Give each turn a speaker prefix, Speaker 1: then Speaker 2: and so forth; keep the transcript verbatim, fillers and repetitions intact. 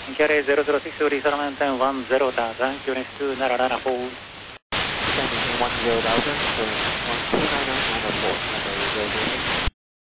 Speaker 1: Carry zero zero six, Lisa maintain one zero thousand, units two Narayana hold.
Speaker 2: Maintain one zero thousand,